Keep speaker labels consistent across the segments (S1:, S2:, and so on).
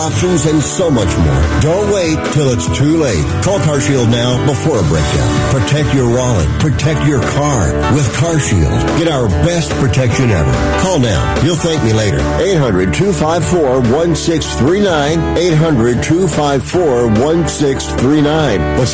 S1: options, and so much more. Don't wait till it's too late. Call CarShield now before a breakdown. Protect your wallet. Protect your car with CarShield. Get our best protection ever. Call now. You'll thank me later. 800-254-1639. 800-254-1639. What's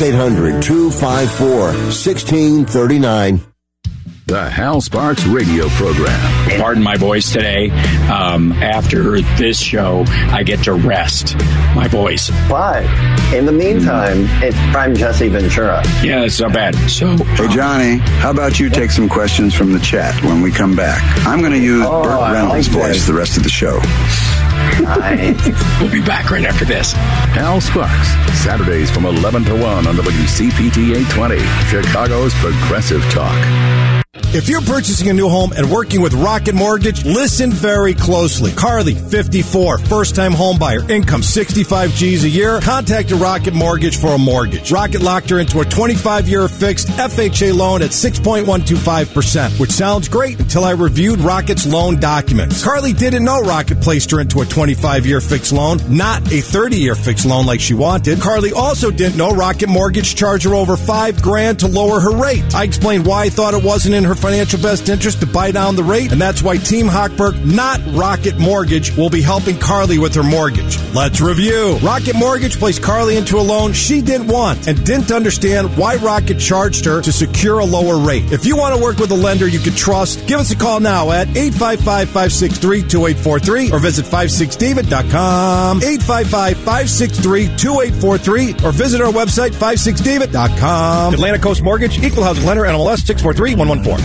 S1: 800-254-1639?
S2: The Hal Sparks radio program.
S3: Pardon my voice today. After this show, I get to rest my voice.
S4: But in the meantime, it's Prime Jesse Ventura.
S3: Yeah, it's not bad. So,
S5: hey, Johnny, how about you take some questions from the chat when we come back? I'm going to use Burt Reynolds' voice the rest of the show.
S4: Nice.
S3: We'll be back right after this.
S2: Hal Sparks, Saturdays from 11 to 1 on WCPT 820, Chicago's Progressive Talk.
S6: If you're purchasing a new home and working with Rocket Mortgage, listen very closely. Carly, 54, first-time home buyer, income 65 G's a year, contacted Rocket Mortgage for a mortgage. Rocket locked her into a 25-year fixed FHA loan at 6.125%, which sounds great until I reviewed Rocket's loan documents. Carly didn't know Rocket placed her into a 25-year fixed loan, not a 30-year fixed loan like she wanted. Carly also didn't know Rocket Mortgage charged her over $5,000 to lower her rate. I explained why I thought it wasn't in her financial best interest to buy down the rate, and that's why Team Hochberg, not Rocket Mortgage, will be helping Carly with her mortgage. Let's review. Rocket Mortgage placed Carly into a loan she didn't want and didn't understand why Rocket charged her to secure a lower rate. If you want to work with a lender you can trust, give us a call now at 855-563-2843 or visit 56david.com, 855-563-2843 or visit our website 56david.com. Atlantic Coast Mortgage, Equal Housing Lender, NMLS 643114.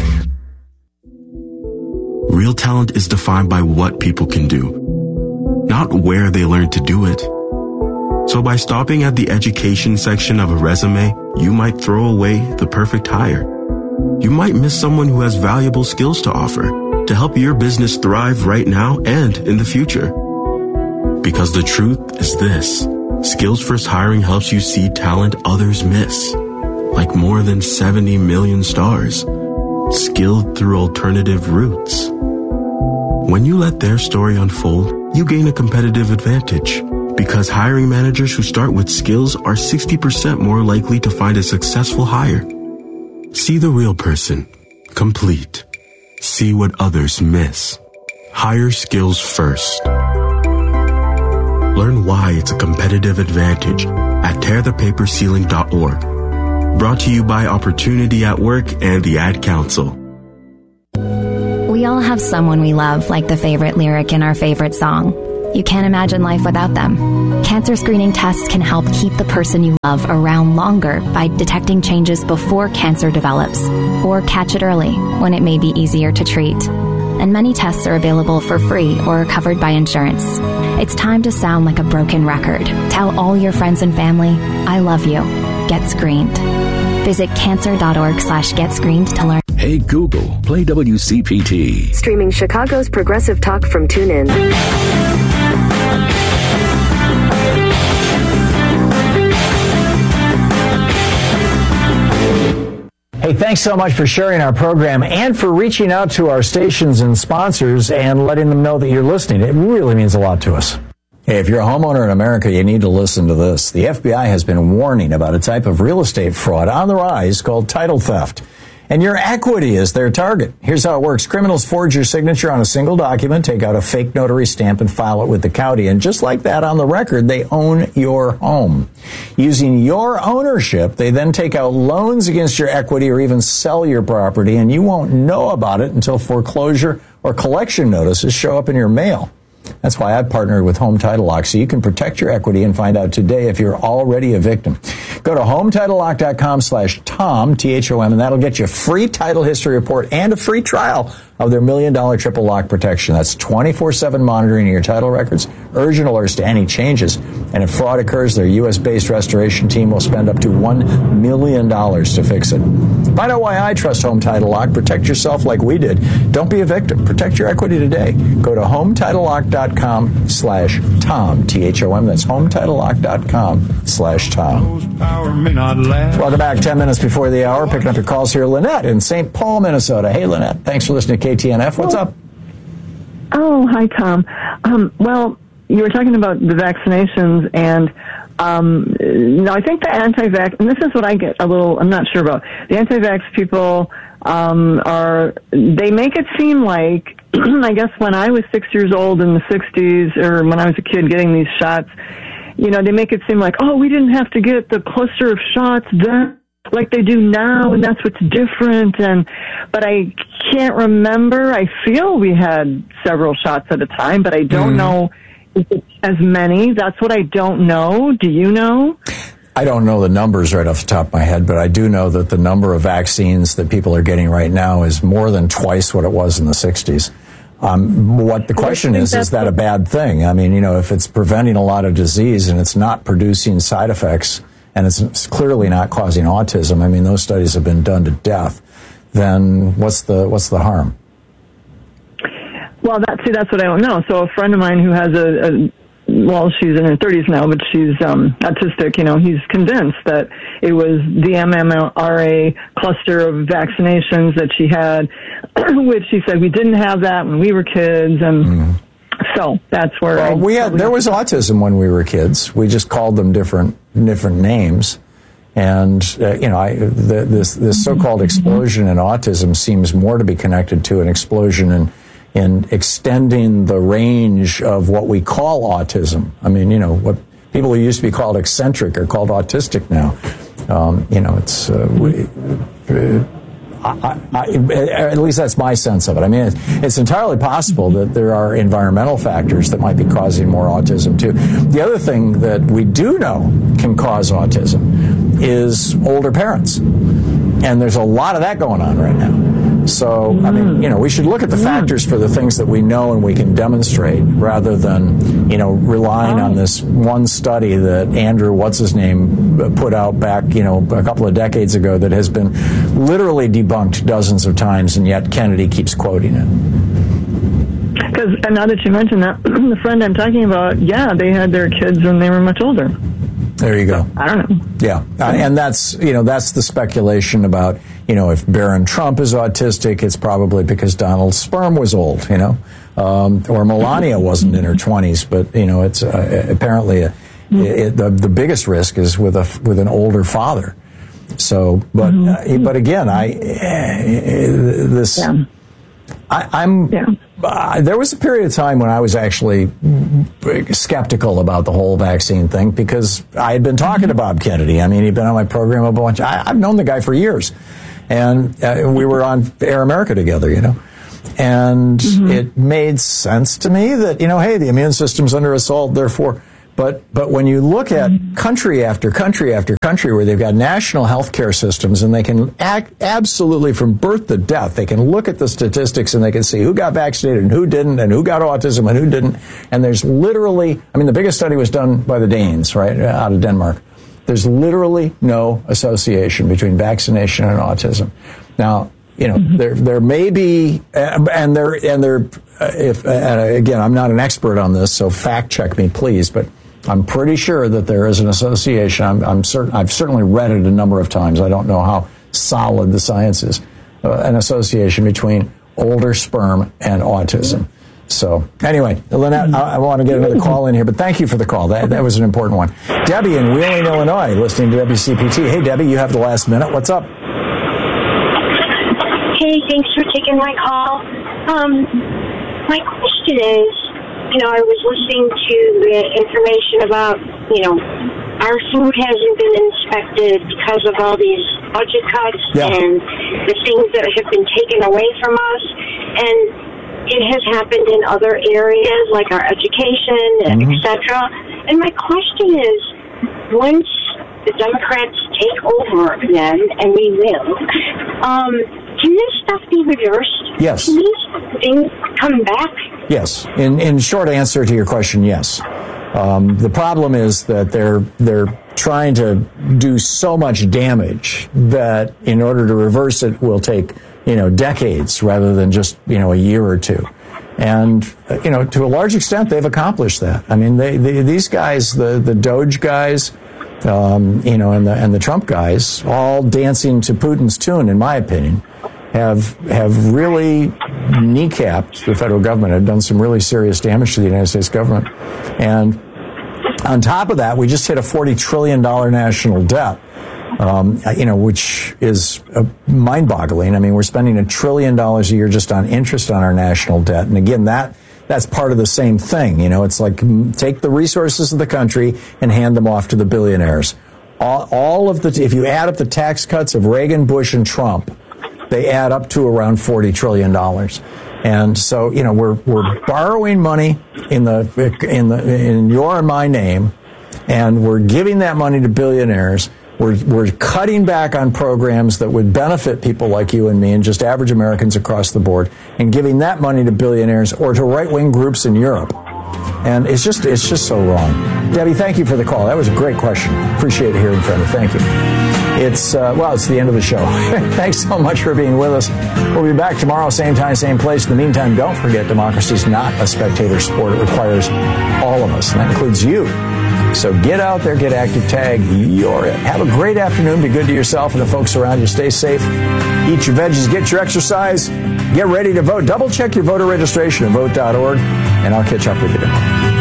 S7: Real talent is defined by what people can do, not where they learn to do it. So by stopping at the education section of a resume, you might throw away the perfect hire. You might miss someone who has valuable skills to offer to help your business thrive right now and in the future. Because the truth is this: Skills First Hiring helps you see talent others miss, like more than 70 million stars, skilled through alternative routes. When you let their story unfold, you gain a competitive advantage, because hiring managers who start with skills are 60% more likely to find a successful hire. See the real person, complete. See what others miss. Hire skills first. Learn why it's a competitive advantage at tearthepaperceiling.org. Brought to you by Opportunity at Work and the Ad Council.
S8: We all have someone we love, like the favorite lyric in our favorite song. You can't imagine life without them. Cancer screening tests can help keep the person you love around longer by detecting changes before cancer develops, or catch it early when it may be easier to treat. And many tests are available for free or are covered by insurance. It's time to sound like a broken record. Tell all your friends and family, I love you. Get screened. Visit cancer.org/getscreened to learn.
S2: Hey Google, play WCPT.
S9: Streaming Chicago's Progressive Talk from TuneIn.
S10: Hey, thanks so much for sharing our program and for reaching out to our stations and sponsors and letting them know that you're listening. It really means a lot to us.
S11: Hey, if you're a homeowner in America, you need to listen to this. The FBI has been warning about a type of real estate fraud on the rise called title theft. And your equity is their target. Here's how it works. Criminals forge your signature on a single document, take out a fake notary stamp, and file it with the county. And just like that on the record, they own your home. Using your ownership, they then take out loans against your equity or even sell your property, and you won't know about it until foreclosure or collection notices show up in your mail. That's why I've partnered with Home Title Lock, so you can protect your equity and find out today if you're already a victim. Go to HometitleLock.com/Tom, T-H-O-M, and that'll get you a free title history report and a free trial of their $1 million triple lock protection. That's 24/7 monitoring of your title records, urgent alerts to any changes. And if fraud occurs, their U.S.-based restoration team will spend up to $1 million to fix it. Find out why I trust Home Title Lock. Protect yourself like we did. Don't be a victim. Protect your equity today. Go to HometitleLock.com/Tom, T-H-O-M. That's HometitleLock.com/Tom. Welcome back. 10 minutes before the hour. Picking up your calls here. Lynette in St. Paul, Minnesota. Hey, Lynette. Thanks for listening to KTNF. What's up?
S12: Oh, hi, Tom. Well, you were talking about the vaccinations, and I think the anti-vax, and this is what I get I'm not sure about, the anti-vax people they make it seem like, I guess when I was 6 years old in the 60s, or when I was a kid getting these shots, they make it seem like, we didn't have to get the cluster of shots then, like they do now, and that's what's different. But I can't remember. I feel we had several shots at a time, but I don't know if it's as many. That's what I don't know. Do you know?
S11: I don't know the numbers right off the top of my head, but I do know that the number of vaccines that people are getting right now is more than twice what it was in the 60s. What the question is that a bad thing? I mean, if it's preventing a lot of disease and it's not producing side effects, and it's clearly not causing autism, I mean, those studies have been done to death, then what's the harm?
S12: Well, that's what I don't know. So a friend of mine who has she's in her 30s now, but she's autistic, he's convinced that it was the MMRA cluster of vaccinations that she had, which she said we didn't have that when we were kids, and so that's where
S11: there was autism when we were kids. We just called them different names, and this so-called explosion in autism seems more to be connected to an explosion in extending the range of what we call autism. I mean, what people who used to be called eccentric are called autistic now. At least that's my sense of it. I mean, it's entirely possible that there are environmental factors that might be causing more autism too. The other thing that we do know can cause autism is older parents. And there's a lot of that going on right now. So, I mean, we should look at the factors for the things that we know and we can demonstrate rather than, relying on this one study that Andrew, put out back, a couple of decades ago that has been literally debunked dozens of times, and yet Kennedy keeps quoting it.
S12: And now that you mention that, the friend I'm talking about, they had their kids when they were much older.
S11: There you go.
S12: I don't know.
S11: Yeah, and that's the speculation about if Barron Trump is autistic, it's probably because Donald's sperm was old, or Melania wasn't in her 20s, but it's apparently the biggest risk is with an older father. So, but again, there was a period of time when I was actually skeptical about the whole vaccine thing because I had been talking to Bob Kennedy. I mean, he'd been on my program a bunch. I've known the guy for years. And we were on Air America together, And it made sense to me that, hey, the immune system's under assault, therefore. But when you look at country after country after country where they've got national health care systems and they can act absolutely from birth to death, they can look at the statistics and they can see who got vaccinated and who didn't and who got autism and who didn't. And there's literally, the biggest study was done by the Danes, right, out of Denmark. There's literally no association between vaccination and autism. Now, there may be, again, I'm not an expert on this, so fact check me, please, but I'm pretty sure that there is an association. I've certainly read it a number of times. I don't know how solid the science is. An association between older sperm and autism. So anyway, Lynette, I want to get another call in here, but thank you for the call. That was an important one. Debbie in Wheeling, Illinois, listening to WCPT. Hey, Debbie, you have the last minute. What's up?
S13: Hey, thanks for taking my call. My question is, I was listening to the information about, our food hasn't been inspected because of all these budget cuts and the things that have been taken away from us. And it has happened in other areas like our education, etc. And my question is, once the Democrats take over again, and we will, can this stuff be reversed?
S11: Yes.
S13: Can these things come back?
S11: Yes. In short answer to your question, yes. The problem is that they're trying to do so much damage that in order to reverse it will take decades rather than just a year or two. And to a large extent they've accomplished that. I mean, these guys, the Doge guys, and the Trump guys, all dancing to Putin's tune, in my opinion. have really kneecapped the federal government, have done some really serious damage to the United States government. And on top of that, we just hit a $40 trillion national debt, which is mind-boggling. I mean, we're spending $1 trillion a year just on interest on our national debt. And again, that's part of the same thing. It's like take the resources of the country and hand them off to the billionaires. If you add up the tax cuts of Reagan, Bush, and Trump, they add up to around $40 trillion. And so, we're borrowing money in your and my name, and we're giving that money to billionaires. We're cutting back on programs that would benefit people like you and me and just average Americans across the board, and giving that money to billionaires or to right-wing groups in Europe. And it's just so wrong. Debbie, thank you for the call. That was a great question. Appreciate hearing from you. Thank you. It's the end of the show. Thanks so much for being with us. We'll be back tomorrow, same time, same place. In the meantime, don't forget, democracy is not a spectator sport. It requires all of us, and that includes you. So get out there, get active, tag, you're it. Have a great afternoon. Be good to yourself and the folks around you. Stay safe. Eat your veggies, get your exercise. Get ready to vote. Double check your voter registration at vote.org, and I'll catch up with you tomorrow.